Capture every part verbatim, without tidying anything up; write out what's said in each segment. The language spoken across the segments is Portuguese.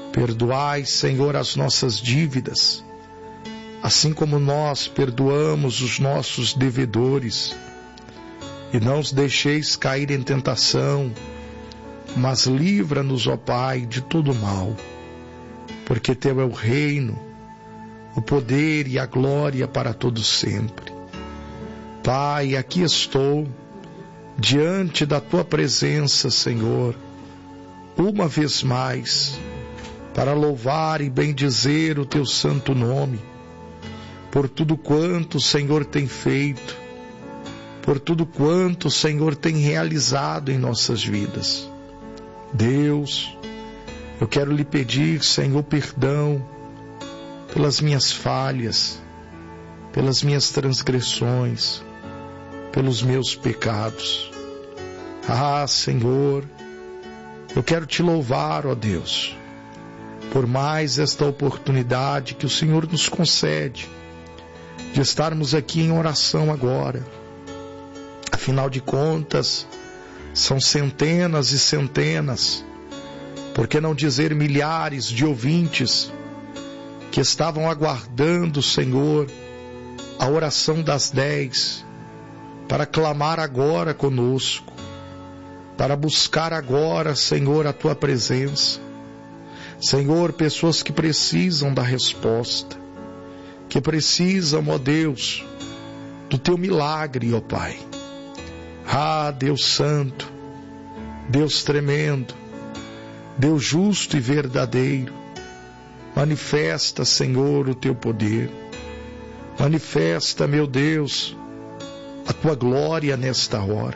Perdoai, Senhor, as nossas dívidas, assim como nós perdoamos os nossos devedores. E não os deixeis cair em tentação, mas livra-nos, ó Pai, de todo mal. Porque Teu é o reino, o poder e a glória para todo sempre. Pai, aqui estou, diante da Tua presença, Senhor, uma vez mais, para louvar e bendizer o Teu santo nome, por tudo quanto o Senhor tem feito, por tudo quanto o Senhor tem realizado em nossas vidas. Deus, eu quero lhe pedir, Senhor, perdão pelas minhas falhas, pelas minhas transgressões, pelos meus pecados. Ah, Senhor, eu quero te louvar, ó Deus, por mais esta oportunidade que o Senhor nos concede de estarmos aqui em oração agora. Afinal de contas, são centenas e centenas, por que não dizer milhares de ouvintes que estavam aguardando, Senhor, a oração das dez, para clamar agora conosco, para buscar agora, Senhor, a Tua presença. Senhor, pessoas que precisam da resposta, que precisam, ó Deus, do Teu milagre, ó Pai. Ah, Deus Santo, Deus tremendo, Deus justo e verdadeiro, manifesta, Senhor, o Teu poder. Manifesta, meu Deus, a Tua glória nesta hora,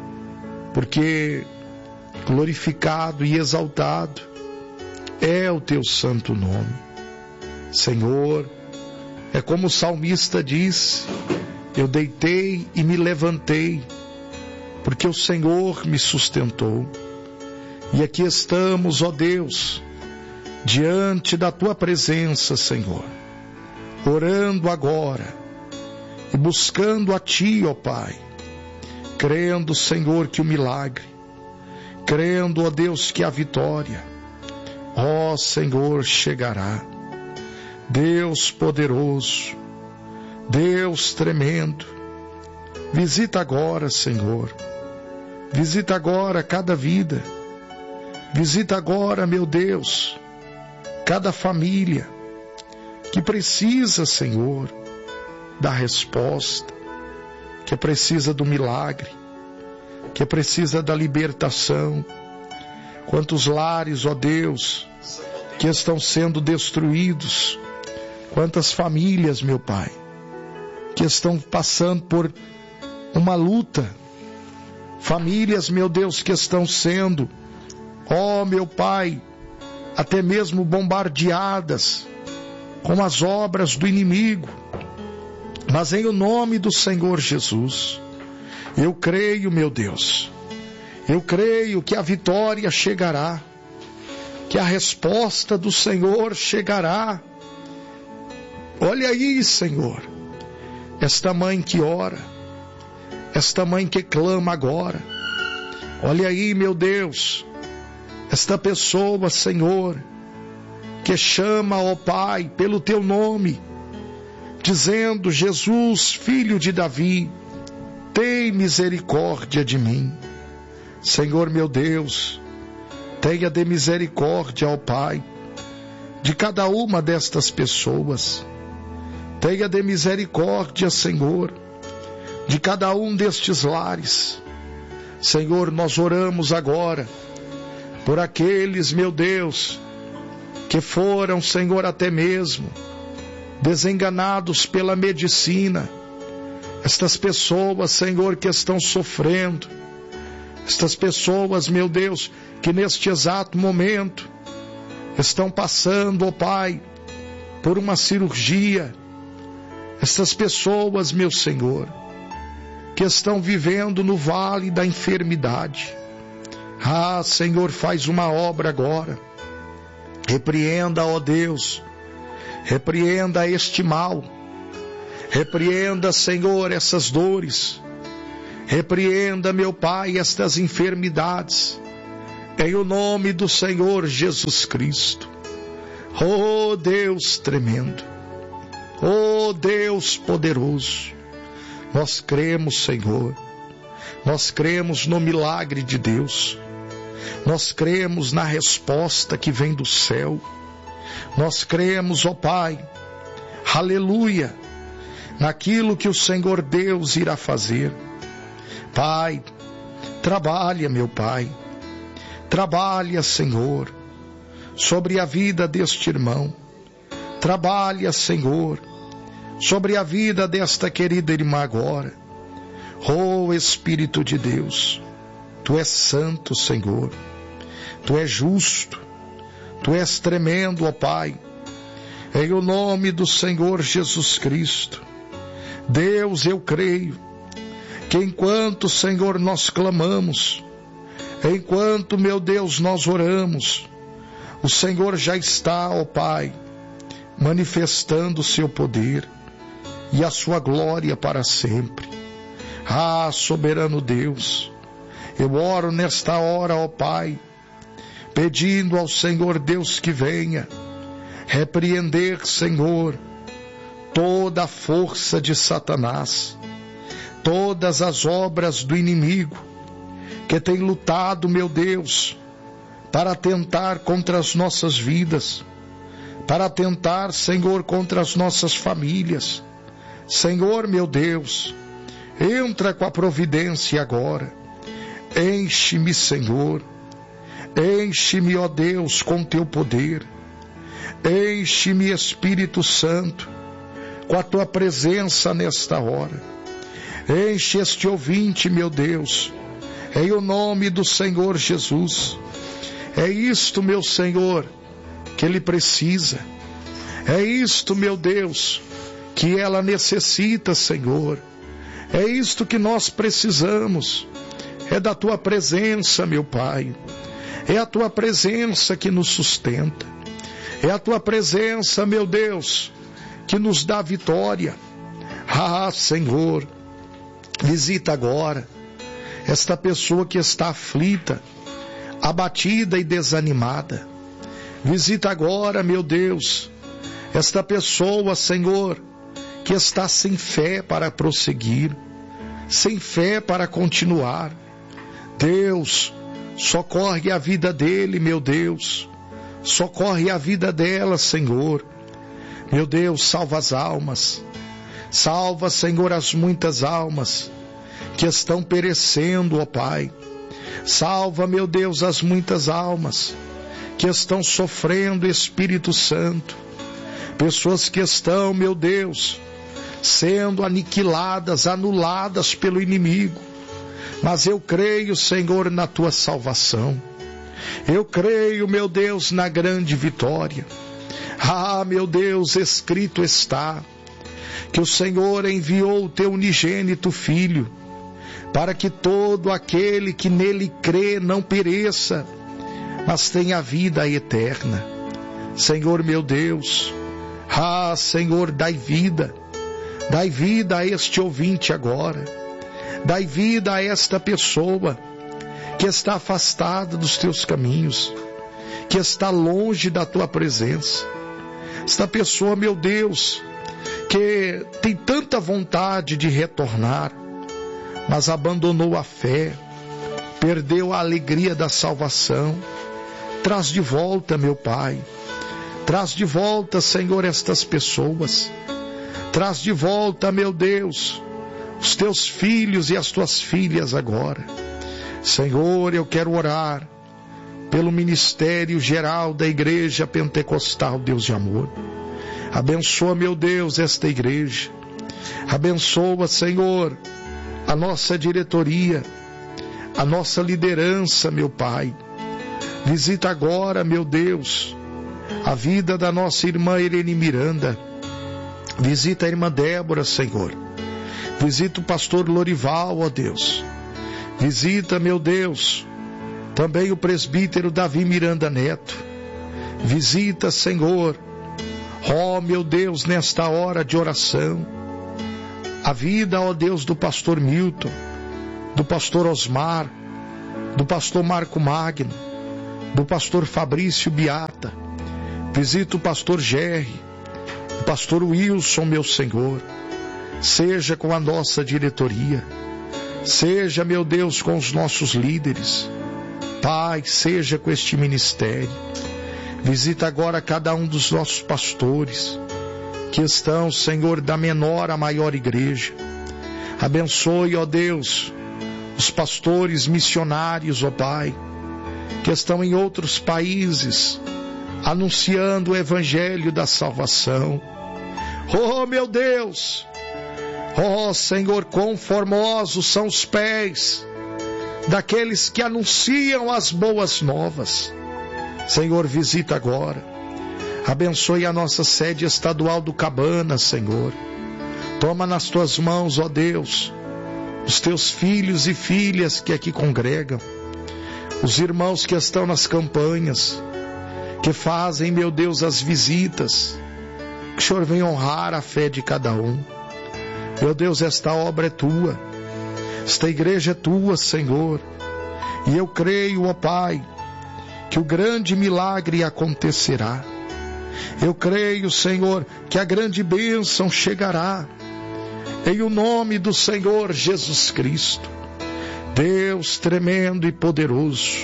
porque glorificado e exaltado é o Teu santo nome. Senhor, é como o salmista disse: eu deitei e me levantei, porque o Senhor me sustentou. E aqui estamos, ó Deus, diante da Tua presença, Senhor, orando agora e buscando a Ti, ó Pai, crendo, Senhor, que o milagre, crendo, ó Deus, que a vitória, ó Senhor, chegará. Deus poderoso, Deus tremendo, visita agora, Senhor, visita agora cada vida, visita agora, meu Deus, cada família que precisa, Senhor, da resposta, que precisa do milagre, que precisa da libertação. Quantos lares, ó Deus, que estão sendo destruídos, quantas famílias, meu Pai, que estão passando por uma luta, famílias, meu Deus, que estão sendo, ó meu Pai, até mesmo bombardeadas com as obras do inimigo. Mas em o nome do Senhor Jesus, eu creio, meu Deus, eu creio que a vitória chegará, que a resposta do Senhor chegará. Olha aí, Senhor, esta mãe que ora, esta mãe que clama agora. Olha aí, meu Deus, esta pessoa, Senhor, que chama, ó Pai, pelo Teu nome, dizendo: Jesus, filho de Davi, tem misericórdia de mim. Senhor, meu Deus, tenha de misericórdia, ó Pai, de cada uma destas pessoas. Tenha de misericórdia, Senhor, de cada um destes lares. Senhor, nós oramos agora por aqueles, meu Deus, que foram, Senhor, até mesmo desenganados pela medicina. Estas pessoas, Senhor, que estão sofrendo. Estas pessoas, meu Deus, que neste exato momento estão passando, ó Pai, por uma cirurgia. Estas pessoas, meu Senhor, que estão vivendo no vale da enfermidade. Ah, Senhor, faz uma obra agora. Repreenda, ó Deus, repreenda este mal. Repreenda, Senhor, essas dores. Repreenda, meu Pai, estas enfermidades. Em o nome do Senhor Jesus Cristo. Oh Deus tremendo, oh Deus poderoso, nós cremos, Senhor, nós cremos no milagre de Deus, nós cremos na resposta que vem do céu, nós cremos, ó Pai, aleluia, naquilo que o Senhor Deus irá fazer. Pai, trabalha, meu Pai, trabalha, Senhor, sobre a vida deste irmão, trabalha, Senhor, sobre a vida desta querida irmã agora. Oh Espírito de Deus, Tu és santo, Senhor, Tu és justo, Tu és tremendo, ó Pai, em o nome do Senhor Jesus Cristo. Deus, eu creio que enquanto, Senhor, nós clamamos, enquanto, meu Deus, nós oramos, o Senhor já está, ó Pai, manifestando o seu poder e a sua glória para sempre. Ah, soberano Deus, eu oro nesta hora, ó Pai, pedindo ao Senhor Deus que venha repreender, Senhor, toda a força de Satanás, todas as obras do inimigo que tem lutado, meu Deus, para atentar contra as nossas vidas, para atentar, Senhor, contra as nossas famílias. Senhor, meu Deus, entra com a providência agora. Enche-me, Senhor, enche-me, ó Deus, com teu poder. Enche-me, Espírito Santo, com a tua presença nesta hora. Enche este ouvinte, meu Deus, em o nome do Senhor Jesus. É isto, meu Senhor, que ele precisa. É isto, meu Deus, que ela necessita, Senhor. É isto que nós precisamos. É da tua presença, meu Pai. É a tua presença que nos sustenta. É a tua presença, meu Deus, que nos dá vitória. Ah, Senhor, visita agora esta pessoa que está aflita, abatida e desanimada. Visita agora, meu Deus, esta pessoa, Senhor, que está sem fé para prosseguir, sem fé para continuar. Deus, socorre a vida dele, meu Deus, socorre a vida dela, Senhor. Meu Deus, salva as almas, salva, Senhor, as muitas almas que estão perecendo, ó Pai. Salva, meu Deus, as muitas almas que estão sofrendo, Espírito Santo. Pessoas que estão, meu Deus, sendo aniquiladas, anuladas pelo inimigo. Mas eu creio, Senhor, na tua salvação. Eu creio, meu Deus, na grande vitória. Ah, meu Deus, escrito está que o Senhor enviou o teu unigênito Filho, para que todo aquele que nele crê não pereça, mas tenha vida eterna. Senhor, meu Deus, ah, Senhor, dai vida, dai vida a este ouvinte agora, dai vida a esta pessoa que está afastada dos teus caminhos, que está longe da tua presença. Esta pessoa, meu Deus, que tem tanta vontade de retornar, mas abandonou a fé, perdeu a alegria da salvação. Traz de volta, meu Pai, traz de volta, Senhor, estas pessoas. Traz de volta, meu Deus, os teus filhos e as tuas filhas agora. Senhor, eu quero orar pelo ministério geral da Igreja Pentecostal Deus de Amor. Abençoa, meu Deus, esta igreja. Abençoa, Senhor, a nossa diretoria, a nossa liderança, meu Pai. Visita agora, meu Deus, a vida da nossa irmã Irene Miranda. Visita a irmã Débora, Senhor. Visita o pastor Lorival, ó Deus. Visita, meu Deus, também o presbítero Davi Miranda Neto. Visita, Senhor, ó meu Deus, nesta hora de oração, a vida, ó Deus, do pastor Milton, do pastor Osmar, do pastor Marco Magno, do pastor Fabrício Beata. Visita o pastor Jerry, o pastor Wilson, meu Senhor. Seja com a nossa diretoria. Seja, meu Deus, com os nossos líderes. Pai, seja com este ministério. Visita agora cada um dos nossos pastores que estão, Senhor, da menor à maior igreja. Abençoe, ó Deus, os pastores missionários, ó Pai, que estão em outros países anunciando o evangelho da salvação. Oh, meu Deus! Oh, Senhor, quão formosos são os pés daqueles que anunciam as boas novas. Senhor, visita agora. Abençoe a nossa sede estadual do Cabana, Senhor. Toma nas tuas mãos, ó Deus, os teus filhos e filhas que aqui congregam, os irmãos que estão nas campanhas, que fazem, meu Deus, as visitas. Que o Senhor venha honrar a fé de cada um. Meu Deus, esta obra é tua, esta igreja é tua, Senhor, e eu creio, ó Pai, que o grande milagre acontecerá. Eu creio, Senhor, que a grande bênção chegará, em o nome do Senhor Jesus Cristo. Deus tremendo e poderoso,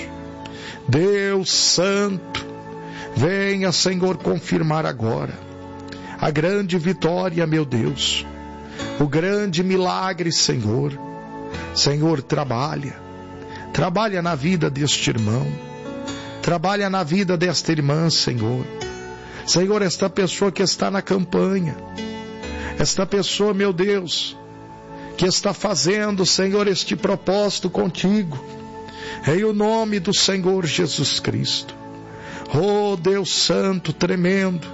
Deus santo, venha, Senhor, confirmar agora a grande vitória, meu Deus, o grande milagre, Senhor. Senhor, trabalha, trabalha na vida deste irmão, trabalha na vida desta irmã, Senhor. Senhor, esta pessoa que está na campanha, esta pessoa, meu Deus, que está fazendo, Senhor, este propósito contigo, em o nome do Senhor Jesus Cristo. Oh, Deus santo, tremendo,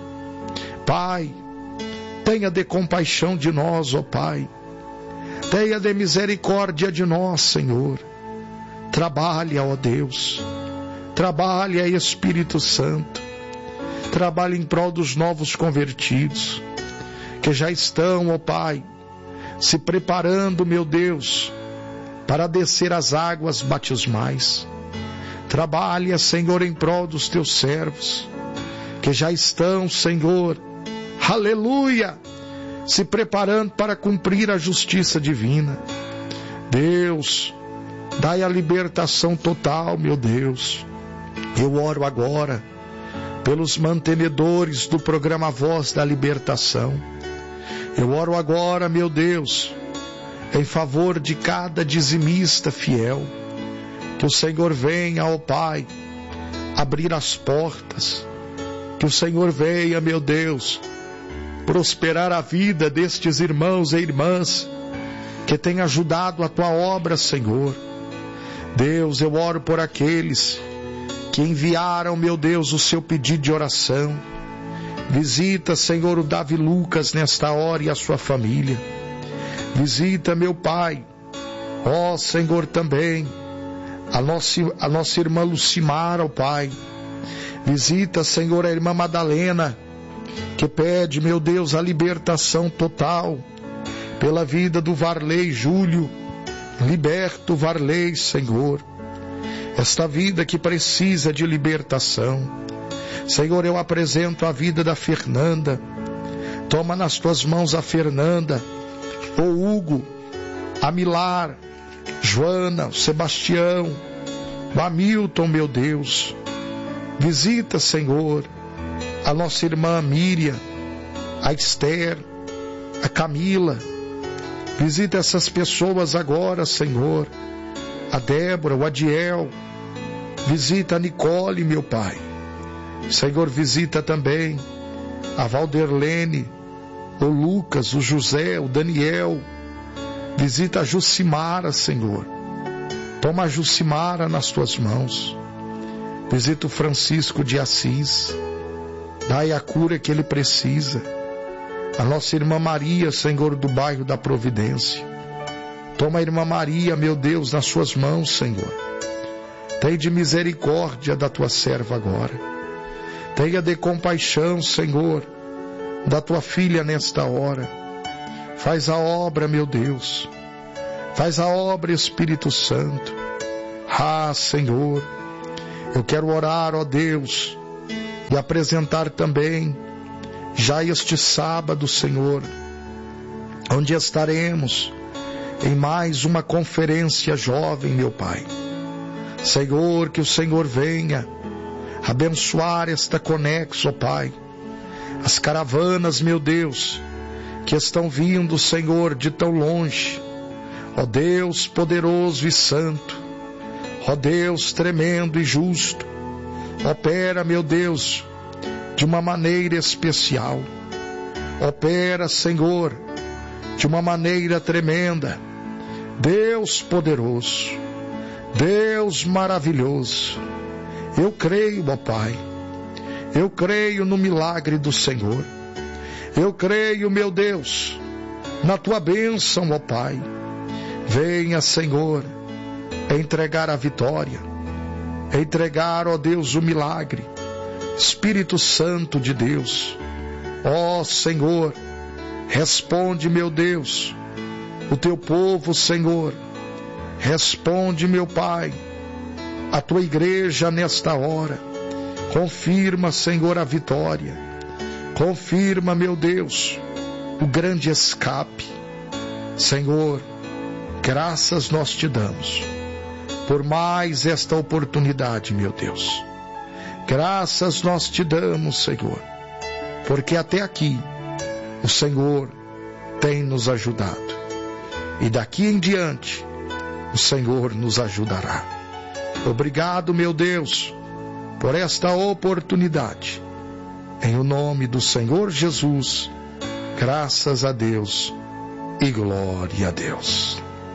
Pai, tenha de compaixão de nós, ó Pai. Tenha de misericórdia de nós, Senhor. Trabalha, ó Deus. Trabalha, Espírito Santo. Trabalha em prol dos novos convertidos, que já estão, ó Pai, se preparando, meu Deus, para descer as águas batismais. Trabalha, Senhor, em prol dos teus servos, que já estão, Senhor, aleluia, se preparando para cumprir a justiça divina. Deus, dai a libertação total, meu Deus. Eu oro agora pelos mantenedores do programa Voz da Libertação. Eu oro agora, meu Deus, em favor de cada dizimista fiel. Que o Senhor venha, ó Pai, abrir as portas. Que o Senhor venha, meu Deus, prosperar a vida destes irmãos e irmãs que têm ajudado a tua obra, Senhor. Deus, eu oro por aqueles que enviaram, meu Deus, o seu pedido de oração. Visita, Senhor, o Davi Lucas nesta hora e a sua família. Visita, meu Pai, ó Senhor, também a nossa, a nossa irmã Lucimara, ó Pai. Visita, Senhor, a irmã Madalena, que pede, meu Deus, a libertação total pela vida do Varley Júlio. Liberta o Varley, Senhor, esta vida que precisa de libertação. Senhor, eu apresento a vida da Fernanda. Toma nas tuas mãos a Fernanda, o Hugo, a Milar, Joana, o Sebastião, o Hamilton, meu Deus. Visita, Senhor, a nossa irmã Miriam, a Esther, a Camila. Visita essas pessoas agora, Senhor. A Débora, o Adiel. Visita a Nicole, meu Pai. Senhor, visita também a Valderlene, o Lucas, o José, o Daniel. Visita a Jucimara, Senhor. Toma a Jucimara nas tuas mãos. Visita o Francisco de Assis. Dai a cura que ele precisa. A nossa irmã Maria, Senhor, do bairro da Providência. Toma a irmã Maria, meu Deus, nas suas mãos, Senhor. Tenha de misericórdia da tua serva agora. Tenha de compaixão, Senhor, da tua filha nesta hora. Faz a obra, meu Deus. Faz a obra, Espírito Santo. Ah, Senhor, eu quero orar, ó Deus, e apresentar também, já este sábado, Senhor, onde estaremos em mais uma conferência jovem, meu Pai. Senhor, que o Senhor venha abençoar esta Conexo, ó Pai. As caravanas, meu Deus, que estão vindo, Senhor, de tão longe. Ó Deus poderoso e santo, ó Deus tremendo e justo, opera, meu Deus, de uma maneira especial. Opera, Senhor, de uma maneira tremenda. Deus poderoso, Deus maravilhoso, eu creio, ó Pai, eu creio no milagre do Senhor, eu creio, meu Deus, na Tua bênção, ó Pai. Venha, Senhor, entregar a vitória, entregar, ó Deus, o milagre. Espírito Santo de Deus, ó Senhor, responde, meu Deus, o Teu povo, Senhor, responde, meu Pai, a Tua igreja nesta hora. Confirma, Senhor, a vitória. Confirma, meu Deus, o grande escape. Senhor, graças nós Te damos por mais esta oportunidade, meu Deus. Graças nós Te damos, Senhor, porque até aqui o Senhor tem nos ajudado. E daqui em diante, o Senhor nos ajudará. Obrigado, meu Deus, por esta oportunidade. Em o nome do Senhor Jesus, graças a Deus e glória a Deus.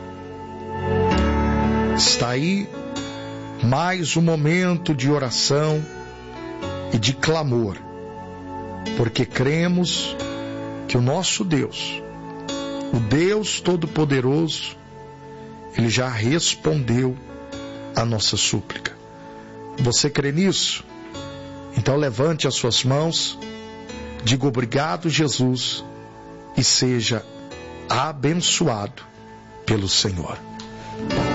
Está aí mais um momento de oração e de clamor, porque cremos que o nosso Deus, o Deus Todo-Poderoso, Ele já respondeu a nossa súplica. Você crê nisso? Então levante as suas mãos, diga obrigado, Jesus, e seja abençoado pelo Senhor.